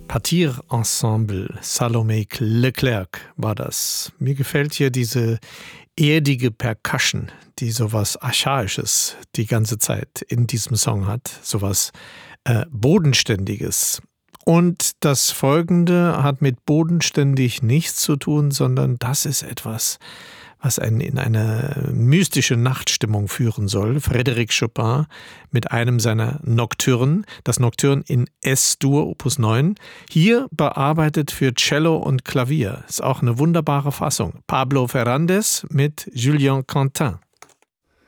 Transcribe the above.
Partir-Ensemble, Salomé Leclerc war das. Mir gefällt hier diese erdige Percussion, die sowas Archaisches die ganze Zeit in diesem Song hat, sowas Bodenständiges. Und das Folgende hat mit bodenständig nichts zu tun, sondern das ist etwas, was einen in eine mystische Nachtstimmung führen soll. Frédéric Chopin mit einem seiner Nocturnen, das Nocturne in S-Dur, Opus 9, hier bearbeitet für Cello und Klavier. Ist auch eine wunderbare Fassung. Pablo Fernández mit Julien Quentin.